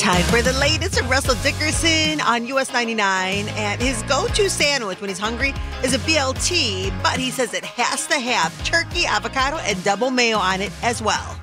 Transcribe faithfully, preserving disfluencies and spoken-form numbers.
Time for the latest from Russell Dickerson on U S ninety-nine. And his go-to sandwich when he's hungry is a B L T, but he says it has to have turkey, avocado, and double mayo on it as well.